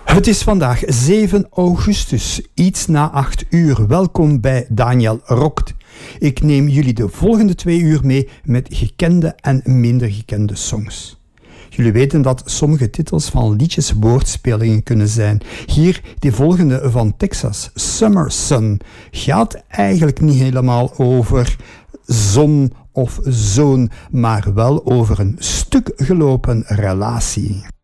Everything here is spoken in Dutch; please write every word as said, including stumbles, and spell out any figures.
Het is vandaag zeven augustus, iets na acht uur. Welkom bij Daniel Rokt. Ik neem jullie de volgende twee uur mee met gekende en minder gekende songs. Jullie weten dat sommige titels van liedjes woordspelingen kunnen zijn. Hier, die volgende van Texas, Summer Sun, gaat eigenlijk niet helemaal over zon of zoon, maar wel over een stuk gelopen relatie.